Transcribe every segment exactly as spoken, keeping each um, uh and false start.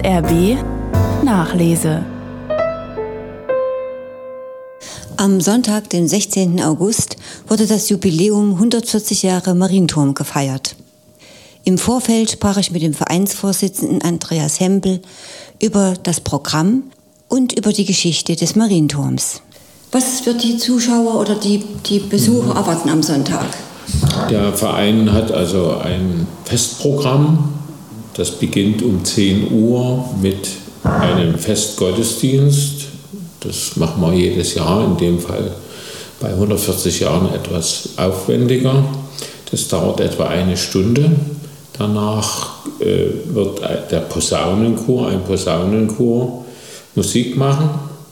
R B Nachlese. Am Sonntag, den sechzehnten August, wurde das Jubiläum hundertvierzig Jahre Marienturm gefeiert. Im Vorfeld sprach ich mit dem Vereinsvorsitzenden Andreas Hempel über das Programm und über die Geschichte des Marienturms. Was wird die Zuschauer oder die, die Besucher erwarten am Sonntag? Der Verein hat also ein Festprogramm. Das beginnt um zehn Uhr mit einem Festgottesdienst. Das machen wir jedes Jahr, in dem Fall bei hundertvierzig Jahren etwas aufwendiger. Das dauert etwa eine Stunde. Danach äh, wird der Posaunenchor, ein Posaunenchor, Musik machen.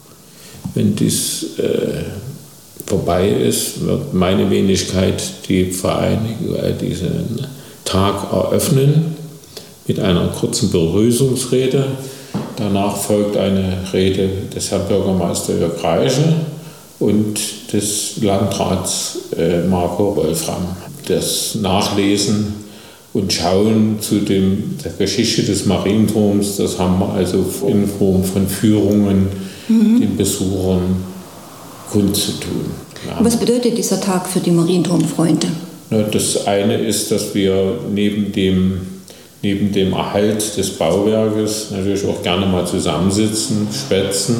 Wenn dies äh, vorbei ist, wird meine Wenigkeit die Vereinigung, äh, diesen Tag eröffnen mit einer kurzen Begrüßungsrede. Danach folgt eine Rede des Herrn Bürgermeister Jörg Reiche und des Landrats äh, Marco Wolfram. Das Nachlesen und Schauen zu dem, der Geschichte des Marienturms, das haben wir also in Form von Führungen mhm. den Besuchern kundzutun. Ja. Was bedeutet dieser Tag für die Marienturmfreunde? Ja, das eine ist, dass wir neben dem, neben dem Erhalt des Bauwerkes natürlich auch gerne mal zusammensitzen, schwätzen,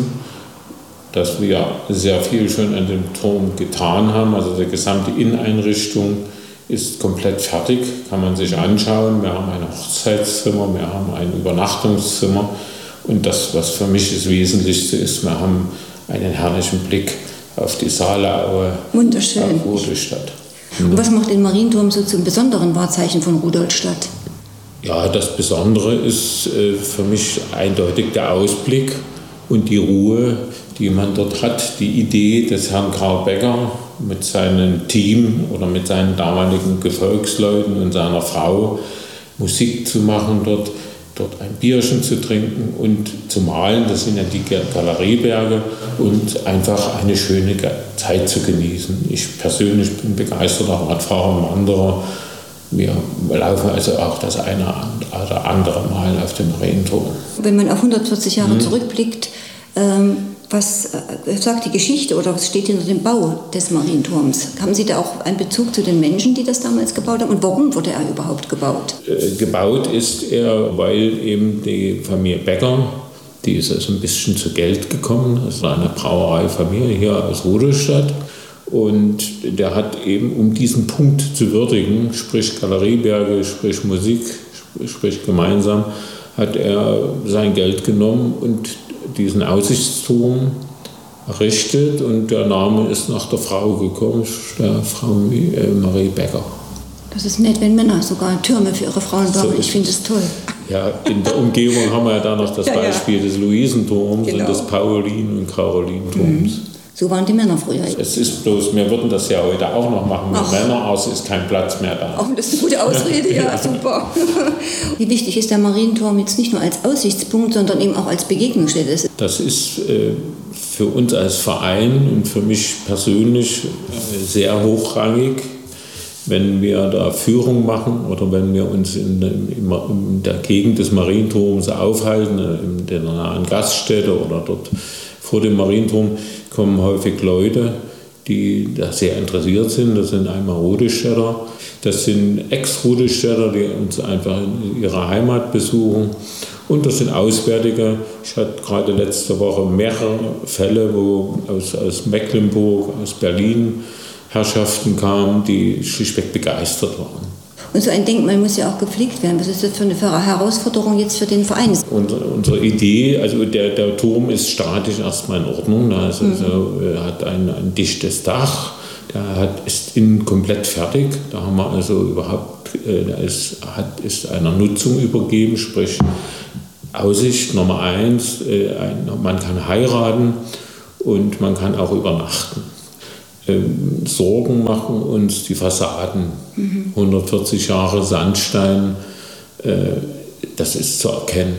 dass wir sehr viel schon an dem Turm getan haben. Also die gesamte Inneneinrichtung ist komplett fertig, kann man sich anschauen. Wir haben ein Hochzeitszimmer, wir haben ein Übernachtungszimmer und das, was für mich das Wesentlichste ist, wir haben einen herrlichen Blick auf die Saalaue, wunderschön. Auf Rudolstadt. Und was macht den Marienturm so zum besonderen Wahrzeichen von Rudolstadt? Ja, das Besondere ist äh, für mich eindeutig der Ausblick und die Ruhe, die man dort hat. Die Idee des Herrn Karl Becker mit seinem Team oder mit seinen damaligen Gefolgsleuten und seiner Frau Musik zu machen dort, dort ein Bierchen zu trinken und zu malen, das sind ja die Galerieberge, und einfach eine schöne Zeit zu genießen. Ich persönlich bin begeisterter Radfahrer und Wanderer. Wir laufen also auch das eine oder andere Mal auf dem Marienturm. Wenn man auf hundertvierzig Jahre hm. zurückblickt, ähm, was äh, sagt die Geschichte oder was steht hinter dem Bau des Marienturms? Haben Sie da auch einen Bezug zu den Menschen, die das damals gebaut haben? Und warum wurde er überhaupt gebaut? Äh, gebaut ist er, weil eben die Familie Becker, die ist also ein bisschen zu Geld gekommen, das ist eine Brauereifamilie hier aus Rudolstadt. Und der hat eben, um diesen Punkt zu würdigen, sprich Galerieberge, sprich Musik, sprich gemeinsam, hat er sein Geld genommen und diesen Aussichtsturm errichtet, und der Name ist nach der Frau gekommen, der Frau Marie Becker. Das ist nett, wenn Männer sogar Türme für ihre Frauen bauen. So, ich finde das toll. Ja, in der Umgebung haben wir ja da noch das ja, Beispiel ja. des Luisenturms genau. und des Paulin- und Carolinturms. Mhm. So waren die Männer früher. Es ist bloß, wir würden das ja heute auch noch machen mit Ach. Männern, aber es ist kein Platz mehr da. Ach, das ist eine gute Ausrede, ja, ja, super. Wie wichtig ist der Marienturm jetzt nicht nur als Aussichtspunkt, sondern eben auch als Begegnungsstätte? Das ist äh, für uns als Verein und für mich persönlich äh, sehr hochrangig, wenn wir da Führung machen oder wenn wir uns in, in, in der Gegend des Marienturms aufhalten, in der nahen Gaststätte oder dort vor dem Marienturm, kommen häufig Leute, die da sehr interessiert sind. Das sind einmal Rudolstädter, das sind Ex-Rudolstädter, die uns einfach in ihrer Heimat besuchen. Und das sind Auswärtige. Ich hatte gerade letzte Woche mehrere Fälle, wo aus, aus Mecklenburg, aus Berlin Herrschaften kamen, die schlichtweg begeistert waren. Und so ein Denkmal muss ja auch gepflegt werden. Was ist das für eine Herausforderung jetzt für den Verein? Unsere, unsere Idee, also der, der Turm ist statisch erstmal in Ordnung. Also, mhm. also, er hat ein, ein dichtes Dach, der hat, ist innen komplett fertig. Da haben wir also überhaupt, äh, der ist, hat, ist einer Nutzung übergeben, sprich Aussicht Nummer eins, äh, ein, man kann heiraten und man kann auch übernachten. Ähm, Sorgen machen uns die Fassaden. Mhm. hundertvierzig Jahre Sandstein, äh, das ist zu erkennen.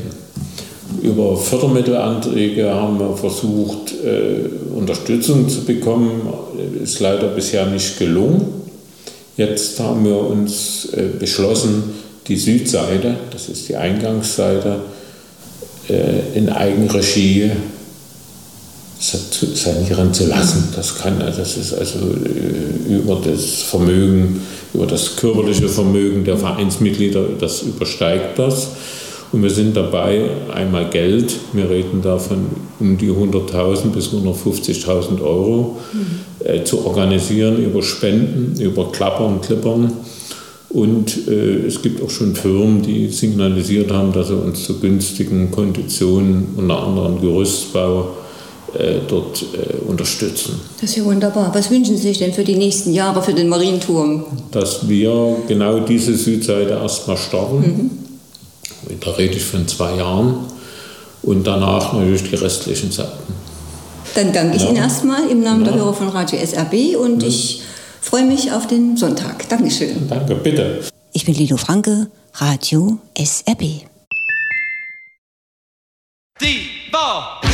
Über Fördermittelanträge haben wir versucht, äh, Unterstützung zu bekommen. Ist leider bisher nicht gelungen. Jetzt haben wir uns äh, beschlossen, die Südseite, das ist die Eingangsseite, äh, in Eigenregie sanieren zu lassen. Das kann, das ist also äh, über das Vermögen, über das körperliche Vermögen der Vereinsmitglieder, das übersteigt das. Und wir sind dabei, einmal Geld, wir reden davon um die hunderttausend bis hundertfünfzigtausend Euro, mhm. äh, zu organisieren über Spenden, über Klappern, Klippern. Und äh, es gibt auch schon Firmen, die signalisiert haben, dass sie uns zu günstigen Konditionen, unter anderem Gerüstbau, äh, dort äh, unterstützen. Das ist ja wunderbar. Was wünschen Sie sich denn für die nächsten Jahre für den Marienturm? Dass wir genau diese Südseite erstmal starten. Mhm. Da rede ich von zwei Jahren. Und danach natürlich die restlichen Seiten. Dann danke ich ja. Ihnen erstmal im Namen ja. der Hörer von Radio S R B und ja. ich freue mich auf den Sonntag. Dankeschön. Danke, bitte. Ich bin Lilo Franke, Radio S R B. Die Ball.